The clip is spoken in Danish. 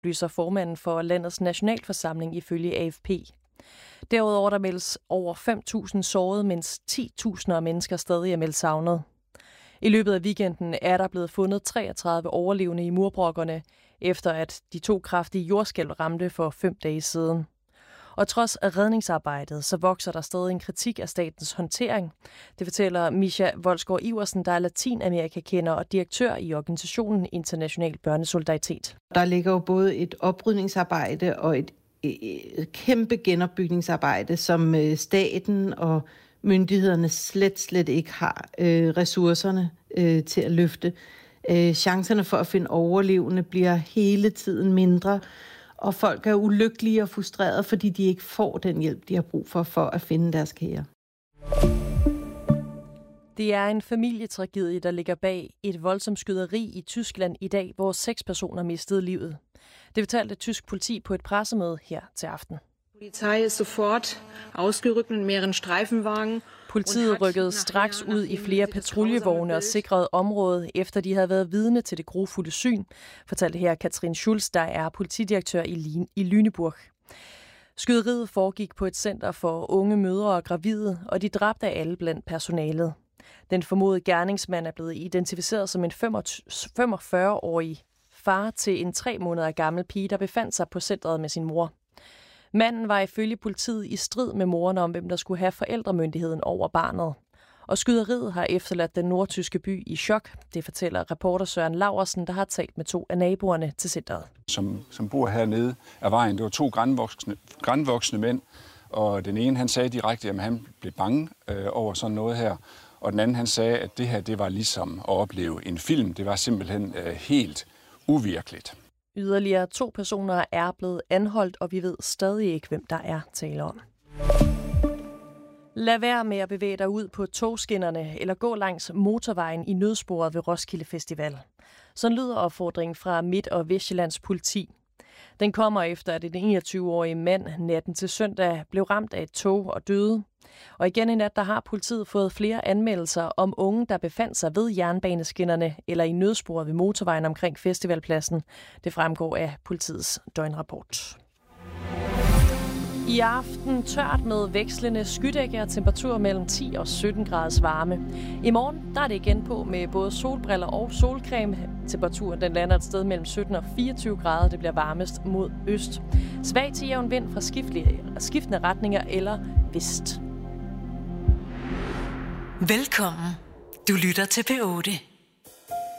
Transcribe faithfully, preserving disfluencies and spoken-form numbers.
oplyser formanden for landets nationalforsamling ifølge A F P. Derudover der meldes over fem tusind sårede, mens ti tusinder af mennesker stadig er meldt savnet. I løbet af weekenden er der blevet fundet treogtredive overlevende i murbrokkerne, efter at de to kraftige jordskælv ramte for fem dage siden. Og trods redningsarbejdet, så vokser der stadig en kritik af statens håndtering. Det fortæller Misha Volsgaard Iversen, der er Latinamerika-kender og direktør i organisationen International Børnesolidaritet. Der ligger jo både et oprydningsarbejde og et, et kæmpe genopbygningsarbejde, som staten og myndighederne slet, slet ikke har øh, ressourcerne øh, til at løfte. Øh, chancerne for at finde overlevende bliver hele tiden mindre, og folk er ulykkelige og frustrerede, fordi de ikke får den hjælp, de har brug for, for at finde deres kære. Det er en familietragedie, der ligger bag et voldsomt skyderi i Tyskland i dag, hvor seks personer mistede livet. Det fortalte tysk politi på et pressemøde her til aften. Polizei ist sofort ausgerückt mit mehreren Streifenwagen. Politiet rykkede straks ud i flere patruljevogne og sikrede området, efter de havde været vidne til det grufulde syn, fortalte her Katrin Schulz, der er politidirektør i, i Lüneburg. Skyderiet foregik på et center for unge mødre og gravide, og de dræbte af alle blandt personalet. Den formodede gerningsmand er blevet identificeret som en femogfyrre-årig far til en tre måneder gammel pige, der befandt sig på centret med sin mor. Manden var ifølge politiet i strid med moren om, hvem der skulle have forældremyndigheden over barnet. Og skyderiet har efterladt den nordtyske by i chok. Det fortæller reporter Søren Laursen, der har talt med to af naboerne til centret. Som, som bor hernede af vejen, det var to grandvoksne, grandvoksne mænd, og den ene han sagde direkte, at han blev bange øh, over sådan noget her. Og den anden han sagde, at det her det var ligesom at opleve en film. Det var simpelthen øh, helt uvirkeligt. Yderligere to personer er blevet anholdt, og vi ved stadig ikke, hvem der er tale om. Lad være med at bevæge dig ud på togskinnerne eller gå langs motorvejen i nødsporet ved Roskilde Festival. Sådan lyder opfordringen fra Midt- og Vestjyllands politi. Den kommer efter, at en enogtyve-årig mand natten til søndag blev ramt af et tog og døde. Og igen i nat, der har politiet fået flere anmeldelser om unge, der befandt sig ved jernbaneskinnerne eller i nødsporet ved motorvejen omkring festivalpladsen. Det fremgår af politiets døgnrapport. I aften tørt med vekslende skydække og temperatur mellem ti og sytten graders varme. I morgen der er det igen på med både solbriller og solcreme. Temperaturen den lander et sted mellem sytten og fireogtyve grader. Det bliver varmest mod øst. Svag til jævn vind fra skiftende retninger eller vest. Velkommen. Du lytter til P otte.